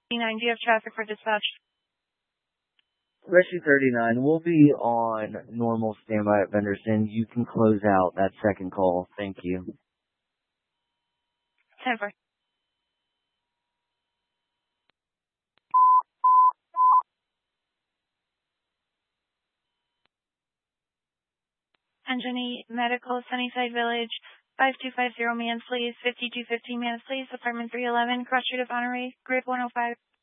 39, do you have traffic for dispatch? Rescue 39, we'll be on normal standby at Venderson. You can close out that second call. Thank you. 10-4. Engine 8, Medical, Sunnyside Village, 5250 Mansley, 5215 Mansley, apartment 311, Cross Street of Honore, Grid 105.